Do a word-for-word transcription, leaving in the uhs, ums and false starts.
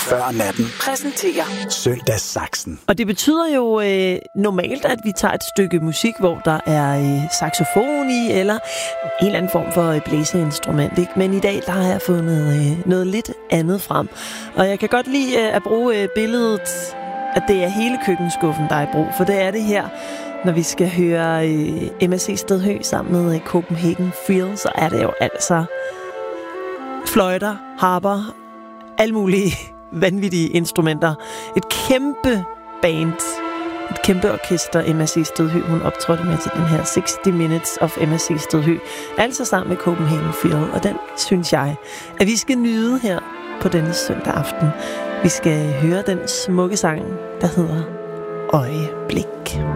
før natten præsenterer Søndagssaksen. Og det betyder jo øh, normalt, at vi tager et stykke musik, hvor der er øh, saxofon i, eller en eller anden form for øh, blæseinstrument. Ikke? Men i dag, der har jeg fundet øh, noget lidt andet frem. Og jeg kan godt lide øh, at bruge øh, billedet, at det er hele køkkenskuffen, der er i brug. For det er det her, når vi skal høre øh, M S C Stedhø sammen med øh, Copenhagen Phil, så er det jo altså fløjter, harper, alle mulige vanvittige instrumenter. Et kæmpe band, et kæmpe orkester, M S C Stedhø, hun optrådte med til den her sixty minutes of M S C Stedhø. Altså sammen med Copenhagen Phil, og den synes jeg, at vi skal nyde her på denne søndag aften. Vi skal høre den smukke sang, der hedder Øjeblik.